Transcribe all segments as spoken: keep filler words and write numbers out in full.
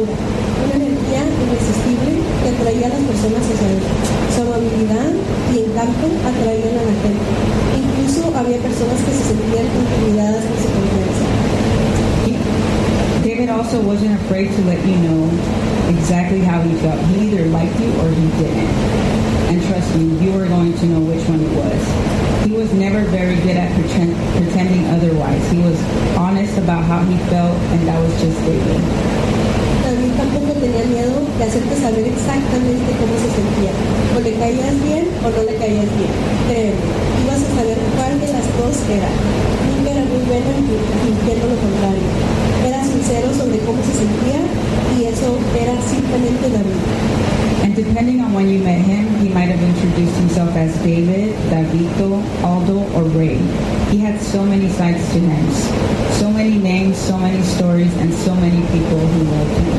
aura, una energía irresistible que atraía a las personas hacia él. Su amabilidad y encanto atraían a la gente. Incluso había personas que se sentían intimidadas por su confianza. David also wasn't afraid to let you know exactly how he felt. He either liked you or he didn't. And trust me, you were going to know which one it was. He was never very good at pretend, pretending otherwise. He was honest about how he felt, and that was just David. David tampoco tenía miedo de hacerte saber exactamente cómo se sentía. O le caías bien o no le caías bien. Créeme, ibas a saber cuál de las dos era. Nunca era muy bueno en fingiendo lo contrario. Era sincero sobre cómo se sentía y eso era simplemente David. And depending on when you met him, he might have introduced himself as David, Davidito, Aldo, or Ray. He had so many sides to him, so many names, so many stories, and so many people who loved him.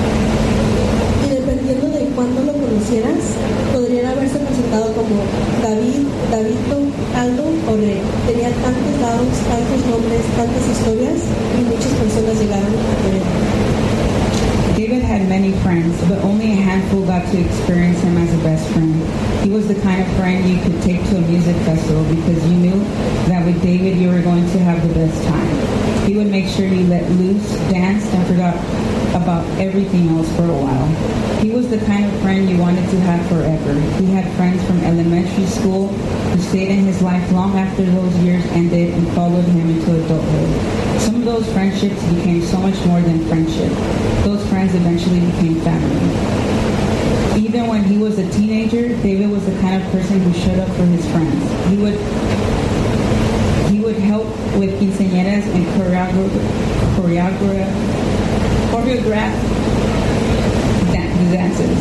Y dependiendo de cuándo lo conocieras, podrían haberse presentado como David, Davidito, Aldo o Ray. Tenía tantos lados, tantos nombres, tantas historias y muchas personas llegaron a quererlo. David had many friends, but only a handful got to experience him as a best friend. He was the kind of friend you could take to a music festival because you knew that with David you were going to have the best time. He would make sure you let loose, danced, and forgot about everything else for a while. He was the kind of friend you wanted to have forever. He had friends from elementary school who stayed in his life long after those years ended and followed him into adulthood. Some of those friendships became so much more than friendship. Those friends eventually became family. Even when he was a teenager, David was the kind of person who showed up for his friends. He would he would help with quinceañeras and choreograph choreograph choreograph dan- dances.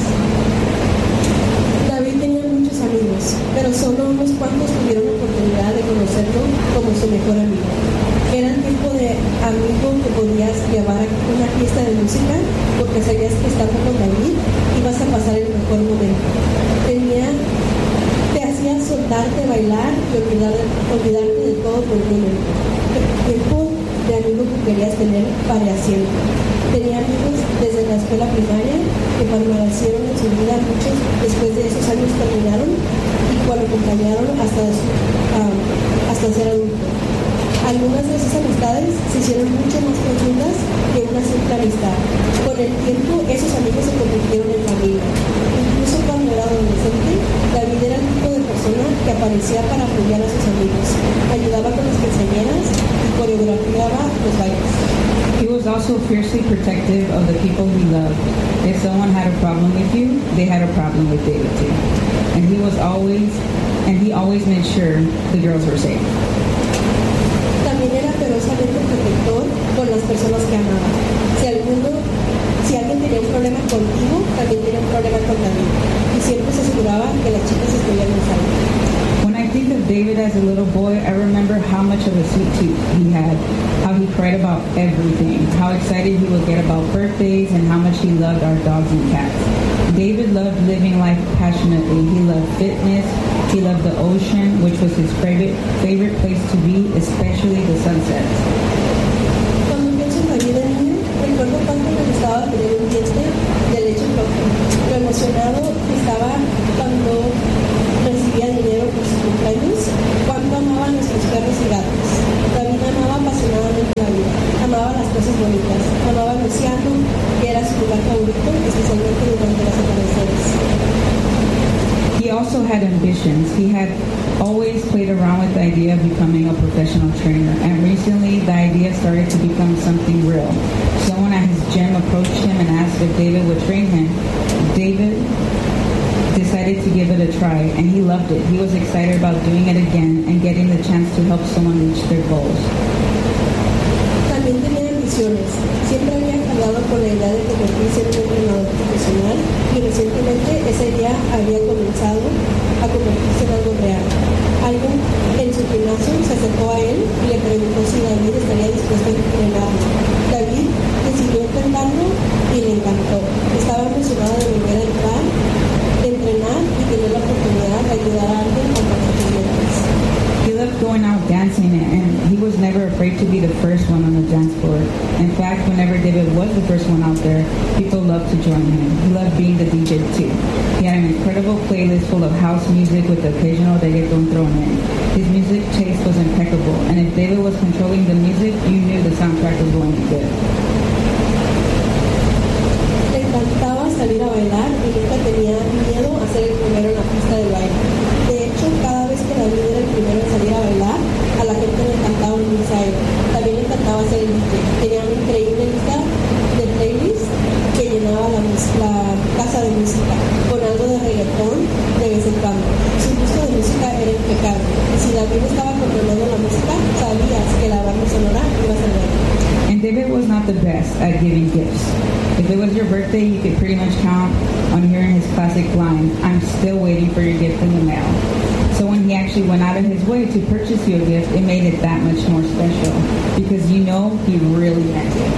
David tenía muchos amigos, pero solo unos cuantos tuvieron la oportunidad de conocerlo como su mejor amigo. Era el tipo de amigo que podías llevar a una fiesta de música porque sabías que estando con David ibas a pasar el mejor momento. Tenía, te hacía soltarte, bailar y olvidar, olvidarte de todo por un momento. El tiempo de amigo que querías tener para siempre. Tenía amigos desde la escuela primaria que permanecieron en su vida, muchos después de esos años terminaron y cuando acompañaron hasta, su, um, hasta ser adulto. Algunas de esas amistades se hicieron mucho más profundas que una simple amistad. Con el tiempo, esos amigos se convirtieron en familia. Incluso cuando era adolescente, David era el tipo de persona que aparecía para apoyar a sus amigos, ayudaba con las quinceañeras y coreografiaba los bailes. He was also fiercely protective of the people he loved. If someone had a problem with you, they had a problem with David too. And he was always, and he always made sure the girls were safe. También era ferozmente protector con las personas que amaba. Si, alguno, si alguien tenía un problema contigo, también tenía un problema con David. Y siempre se aseguraba que las chicas estuvieran salvas. When I think of David as a little boy, I remember how much of a sweet tooth he had, how he cried about everything, how excited he would get about birthdays, and how much he loved our dogs and cats. David loved living life passionately. He loved fitness. He loved the ocean, which was his favorite favorite place to be, especially the sunsets. Cuando pienso en David de niño, recuerdo cuánto me gustaba tener un diente de leche propia. Lo emocionado que estaba cuando recibía dinero por sus cumpleaños, cuánto amaba a nuestros perros y gatos. David amaba apasionadamente la vida, amaba las cosas bonitas, amaba el océano, que era su lugar favorito, especialmente durante las atardeceres. He also had ambitions. He had always played around with the idea of becoming a professional trainer, and recently the idea started to become something real. Someone at his gym approached him and asked if David would train him. David decided to give it a try, and he loved it. He was excited about doing it again and getting the chance to help someone reach their goals. También tenía ambiciones. Siempre había cargado con la idea de convertirse en un entrenador profesional y recientemente esa idea había comenzado a convertirse en algo real. Alguien en su gimnasio se acercó a él y le preguntó si David estaría dispuesto a entrenarlo. David decidió intentarlo y le encantó. Estaba emocionado de volver a entrar, de entrenar y tener la oportunidad de ayudar a alguien con participantes. He loved going out dancing, and he was never afraid to be the first one on the dance floor. In fact, whenever David was the first one out there, people loved to join him. He loved being the D J too. He had an incredible playlist full of house music with the occasional reggaeton thrown in. His music taste was impeccable, and if David was controlling the music, you knew the soundtrack was going to be good. Le encantaba salir a bailar y nunca tenía miedo a ser el primero en la pista de baile. De hecho, cada vez que David era el primero en salir a bailar, a la gente le encantaba unirse a él. También le encantaba ser el D J. Tenía una increíble lista de playlist que llenaba la, la casa de música con algo de reggaetón de vez en cuando. Su gusto de música era impecable. Y si David estaba controlando la música, sabías que la banda sonora iba a ser buena. And David was not the best at giving gifts. If it was your birthday, you could pretty much count on hearing his classic line, "I'm still waiting for your gift in the mail." So when he actually went out of his way to purchase you a gift, it made it that much more special because you know he really meant it.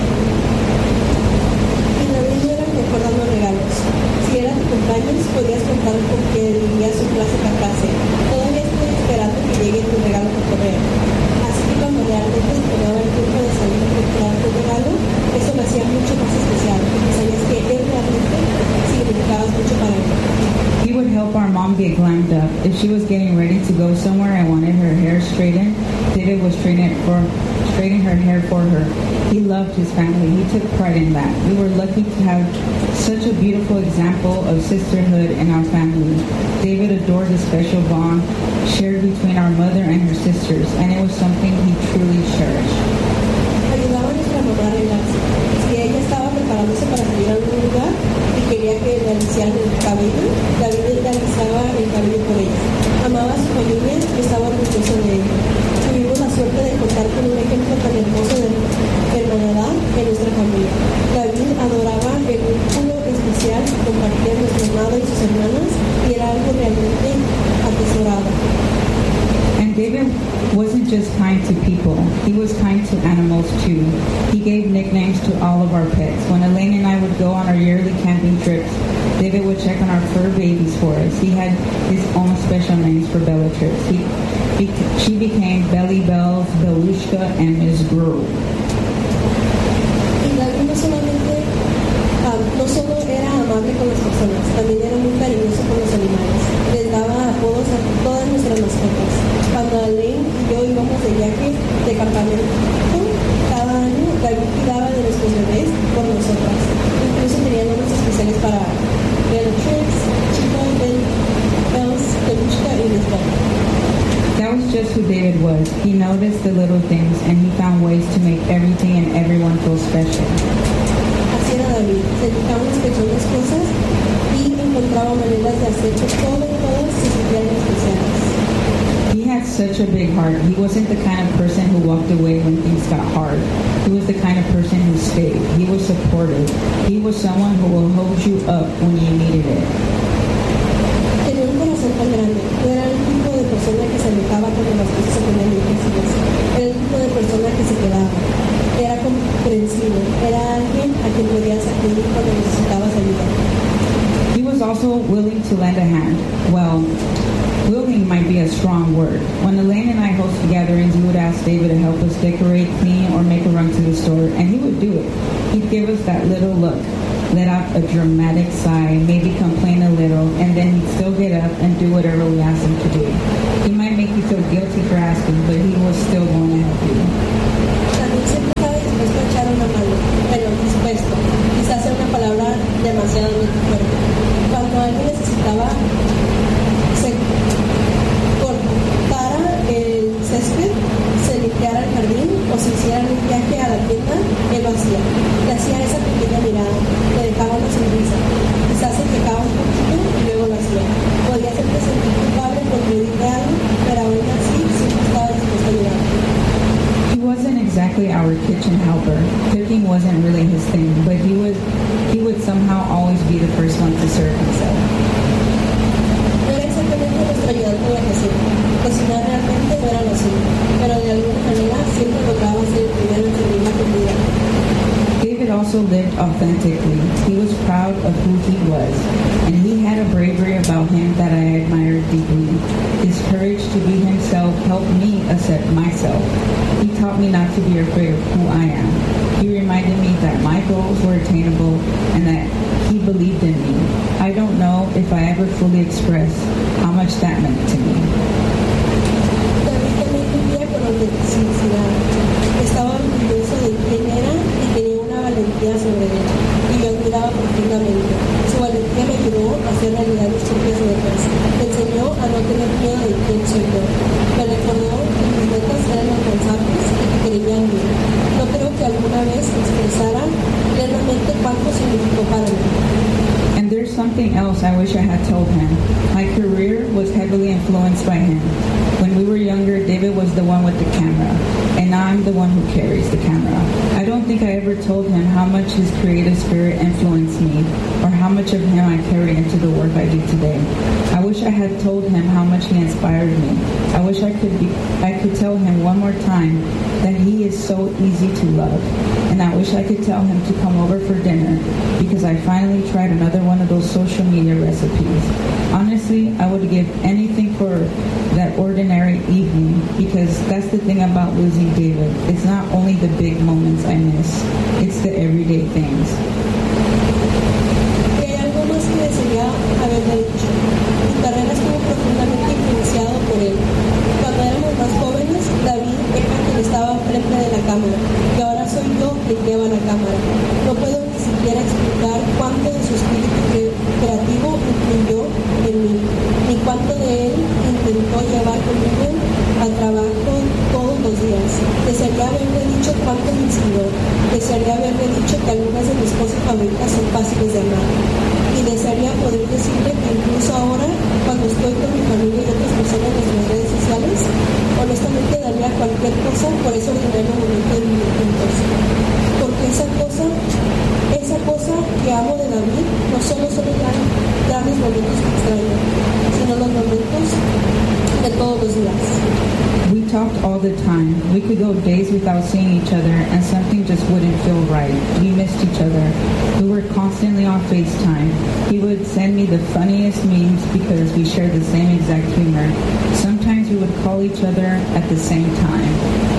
Y David no era el mejor dando regalos. Si era tu cumpleaños, podías contar con que diría su clásica frase: "Todavía estoy esperando que llegue tu regalo por correo". Así que cuando realmente se tomaba el tiempo de salir a comprar tu regalo, eso lo hacía mucho más especial, porque sabías que él realmente significaba mucho para él. He would help our mom get glammed up. If she was getting ready to go somewhere and wanted her hair straightened, David would straighten it for, straighten her hair for her. He loved his family. He took pride in that. We were lucky to have such a beautiful example of sisterhood in our family. David adored the special bond shared between our mother and her sisters, and it was something he truly cherished. Ayudaba a nuestra mamá a arreglarse. Si ella estaba preparándose para salir a algún lugar y quería que le alisaran el cabello, David le alisaba el cabello por ella. Amaba a su familia y estaba orgulloso de ella. Tuvimos la suerte de contar con un ejemplo tan hermoso de hermandad en nuestra familia. David adoraba el vínculo especial que compartía nuestra madre y sus hermanas y era algo realmente atesorado. And David wasn't just kind to people, he was kind to animals too. He gave nicknames to all of our pets. When Elaine and I would go on our yearly camping trips, David would check on our fur babies for us. He had his own special names for Bellatrix. He, be, she became Belly Bells, Belushka, and Miss Gru. Y David no solamente, um, no solo era amable con las personas, también era muy cariñoso con los animales. Les daba apodos a todas nuestras mascotas. Cuando Elaine y yo íbamos de viaje de campamento, cada año David cuidaba de nuestros bebés por nosotras. Incluso tenía nombres especiales para Bellatrix, Chico, Bells, Belushka y Lisbon. That was just who David was. He noticed the little things and he found ways to make everything and everyone feel special. Así era David. Se fijaba en las pequeñas cosas y encontraba maneras de hacer que todo y todos se sintieran especiales. He had such a big heart. He wasn't the kind of person who walked away when things got hard. He was the kind of person who stayed. He was supportive. He was someone who will hold you up when you needed it. Tenía un corazón tan grande. No era el tipo de persona que se alejaba cuando las cosas se ponían difíciles. Era el tipo de persona que se quedaba. Era comprensivo. Era alguien a quien podías acudir cuando necesitabas ayuda. He was also willing to lend a hand. Well, willing might be a strong word. When Elaine and I hosted gatherings, we would ask David to help us decorate, clean, or make a run to the store, and he would do it. He'd give us that little look, let out a dramatic sigh, maybe complain a little, and then he'd still get up and do whatever we asked him to do. He might make you feel guilty for asking, but he was still going to help you. También siempre estaba dispuesto a echar una mano, pero dispuesto. Quizás sea una palabra demasiado fuerte. Cuando alguien necesitaba se cortara el césped, se limpiara el jardín o se hiciera un viaje a la tienda, él lo hacía. Le hacía esa pequeña mirada, le dejaba una sonrisa. Quizás se quejaba un poquito y luego lo hacía. Podía hacerte sentir culpable por pedirle algo, pero aún así siempre estaba dispuesto a ayudar. He wasn't exactly our kitchen helper. Cooking wasn't really his thing, but he would he would somehow always be the first one to serve himself. No era exactamente nuestro ayudante en la cocina. Cocinar realmente no era lo suyo, pero de alguna manera siempre lograba ser el primero en servir la comida. David also lived authentically. He was proud of who he was, and he had a bravery about him that I admired deeply. His courage to be himself helped me accept myself. He taught me not to be afraid of who I am. He reminded me that my goals were attainable and that believed in me. I don't know if I ever fully expressed how much that meant to me. David también vivía con autenticidad. Estaba orgulloso de quién era y tenía una valentía sobre él, y lo admiraba profundamente. Su valentía me ayudó a hacer realidad mis propias metas. Me enseñó a no tener miedo de quién soy yo. Me recordó que mis metas eran alcanzables y que creía en mí. No creo que alguna vez expresara plenamente cuánto significó para mí. And there's something else I wish I had told him. My career was heavily influenced by him. When we were younger, David was the one with the camera, and now I'm the one who carries the camera. I don't think I ever told him how much his creative spirit influenced me, or how much of him I carry into the work I do today. I wish I had told him how much he inspired me. I wish I could be, I could tell him one more time that he is so easy to love, and I wish I could tell him to come over for dinner because I finally tried another one of those social media recipes. Honestly, I would give anything for that ordinary evening, because that's the thing about losing David. It's not only the big moments I miss, it's the everyday things. Y hay algo más que desearía haberle dicho. Mi carrera estuvo profundamente influenciado por él. Cuando éramos más jóvenes, David era quien estaba frente de la cámara, y ahora soy yo quien lleva la cámara. No puedo ni siquiera explicar cuánto de su espíritu cre- creativo influyó en mí, ni cuánto de él intentó llevar conmigo al trabajo todos los días. Desearía haberle dicho cuánto me inspiró. Desearía haberle dicho que algunas de mis cosas favoritas son fáciles de amar. Y desearía poder decirle que incluso ahora, cuando estoy con mi familia y otras personas en las redes sociales, honestamente daría cualquier cosa por ese ordinario momento de vivir juntos. Porque esa cosa, esa cosa que amo de David, no solo son los gran, grandes momentos que extraño, sino los momentos de todos los días. We talked all the time. We could go days without seeing each other and something just wouldn't feel right. We missed each other. We were constantly on FaceTime. He would send me the funniest memes because we shared the same exact humor. Sometimes we would call each other at the same time.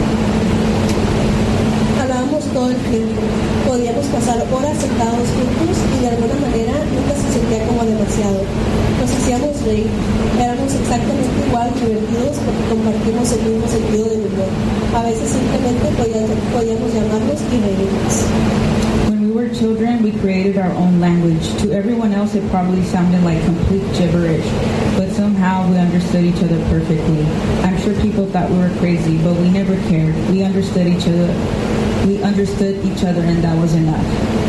Hablábamos todo el tiempo. Podíamos pasar horas sentados juntos y de alguna manera nunca se sentía como demasiado. Nos hacíamos reír. Éramos exactamente igual divertidos porque compartimos el mismo sentido del humor. A veces simplemente podíamos, podíamos llamarnos y reírnos. When we were children, we created our own language. To everyone else, it probably sounded like complete gibberish, but somehow we understood each other perfectly. I'm sure people thought we were crazy, but we never cared. We understood each other. We understood each other, and that was enough.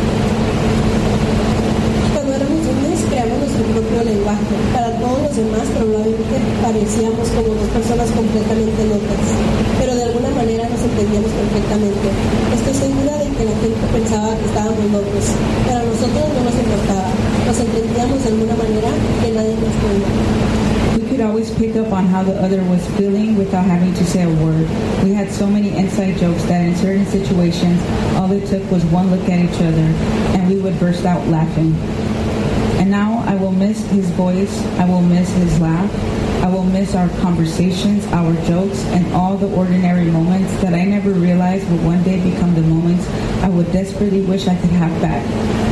Cuando éramos niños, creamos nuestro propio lenguaje. Para todos los demás, probablemente parecíamos como dos personas completamente locas, pero de alguna manera nos entendíamos perfectamente. Estoy segura de que la gente pensaba que estábamos locos, pero a nosotros no nos importaba. Nos entendíamos de alguna manera que nadie nos podía. We could always pick up on how the other was feeling without having to say a word. We had so many inside jokes that in certain situations, all it took was one look at each other, and we would burst out laughing. And now I will miss his voice, I will miss his laugh, I will miss our conversations, our jokes, and all the ordinary moments that I never realized would one day become the moments I would desperately wish I could have back.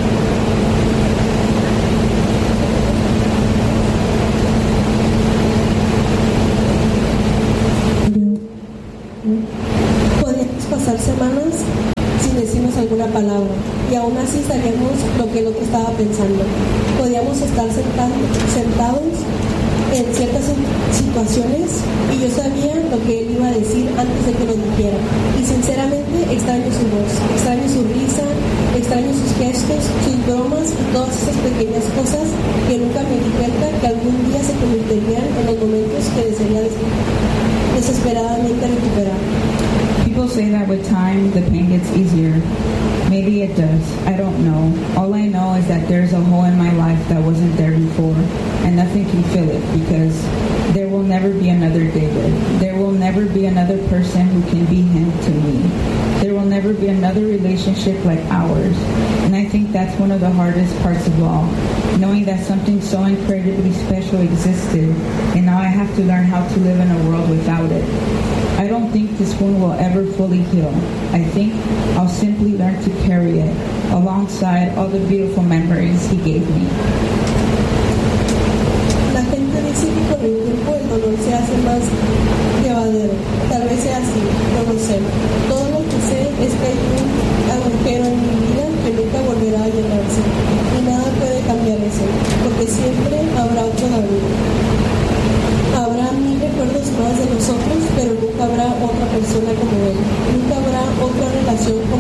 Podíamos pasar semanas sin decirnos alguna palabra y aún así sabíamos lo que el otro estaba pensando. Podíamos estar sentado, sentados en ciertas situaciones y yo sabía lo que él iba a decir antes de que lo dijera. Y sinceramente extraño su voz, extraño su risa, extraño sus gestos, sus bromas y todas esas pequeñas cosas que nunca me di cuenta que algún día se convertirían en los momentos que desearía desesperadamente recuperar. People say that with time, the pain gets easier. Maybe it does. I don't know. All I know is that there's a hole in my life that wasn't there before, and nothing can fill it because there will never be another David. There will never be another person who can be him to me. There will never be another relationship like ours. And I think that's one of the hardest parts of all, knowing that something so incredibly special existed, and now I have to learn how to live in a world without it. I don't think this wound will ever fully heal. I think I'll simply learn to carry it along alongside all the beautiful memories he gave me. La gente dice que con el tiempo el dolor se hace más llevadero. Tal vez sea así, no lo sé. Todo lo que sé es que hay un agujero en mi vida que nunca volverá a llenarse. Y nada puede cambiar eso, porque siempre habrá otro David. Habrá mil recuerdos más de nosotros, pero nunca habrá otra persona como él. Nunca habrá otra relación como